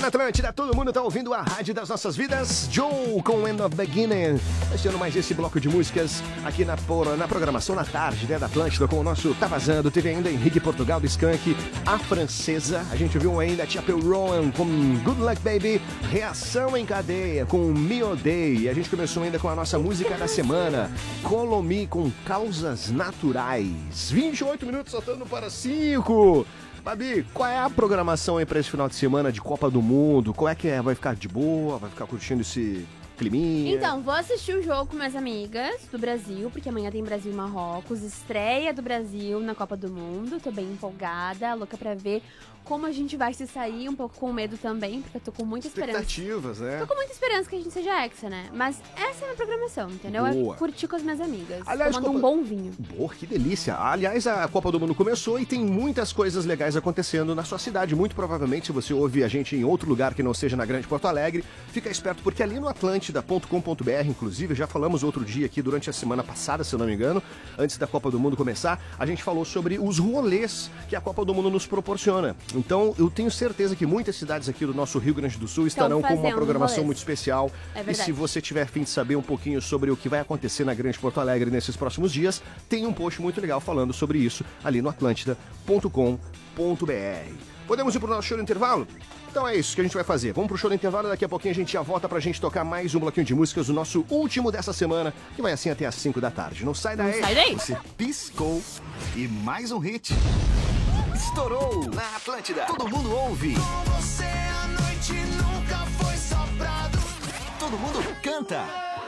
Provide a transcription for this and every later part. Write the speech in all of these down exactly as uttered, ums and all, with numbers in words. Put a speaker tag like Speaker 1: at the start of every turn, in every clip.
Speaker 1: na Atlântida, todo mundo tá ouvindo a rádio das nossas vidas. Joe com End of Beginning. Fechando mais esse bloco de músicas aqui na, por, na programação na tarde, né, da Atlântida, com o nosso Tá Vazando. Teve ainda Henrique Portugal do Skank, A Francesa. A gente viu ainda Chapel Rowan com Good Luck Baby. Reação em Cadeia com Me Odeie. A gente começou ainda com a nossa música da semana, Colomi com Causas Naturais. vinte e oito minutos saltando para cinco. Babi, qual é a programação aí pra esse final de semana de Copa do Mundo? Qual é que é? Vai ficar de boa? Vai ficar curtindo esse climinha?
Speaker 2: Então, vou assistir o jogo com minhas amigas do Brasil, porque amanhã tem Brasil e Marrocos, estreia do Brasil na Copa do Mundo. Tô bem empolgada, louca pra ver como a gente vai se sair, um pouco com medo também, porque eu tô com muita esperança.
Speaker 1: Expectativas, né?
Speaker 2: Tô com muita esperança que a gente seja hexa, né? Mas essa é a minha programação, entendeu?
Speaker 1: Boa.
Speaker 2: É curtir com as minhas amigas,
Speaker 1: Aliás,
Speaker 2: tomando
Speaker 1: Copa...
Speaker 2: um bom vinho.
Speaker 1: Boa, que delícia. Aliás, a Copa do Mundo começou e tem muitas coisas legais acontecendo na sua cidade. Muito provavelmente, se você ouvir a gente em outro lugar que não seja na Grande Porto Alegre, fica esperto, porque ali no atlântida ponto com ponto b r, inclusive, já falamos outro dia aqui durante a semana passada, se eu não me engano, antes da Copa do Mundo começar, a gente falou sobre os rolês que a Copa do Mundo nos proporciona. Então, eu tenho certeza que muitas cidades aqui do nosso Rio Grande do Sul estarão com uma programação rolês. muito especial.
Speaker 2: É
Speaker 1: e se você tiver a fim de saber um pouquinho sobre o que vai acontecer na Grande Porto Alegre nesses próximos dias, tem um post muito legal falando sobre isso ali no atlântida ponto com ponto b r. Podemos ir pro nosso show no intervalo? Então é isso que a gente vai fazer. Vamos pro show no intervalo, daqui a pouquinho a gente já volta pra gente tocar mais um bloquinho de músicas, o nosso último dessa semana, que vai assim até às cinco da tarde. Não sai daí.
Speaker 2: Não sai daí.
Speaker 3: Você piscou e mais um hit estourou na Atlântida. Todo mundo ouve.
Speaker 4: Com você a noite nunca foi soprado.
Speaker 3: Todo mundo canta.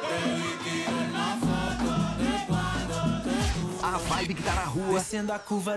Speaker 3: A vibe que tá na rua.
Speaker 4: Descendo a curva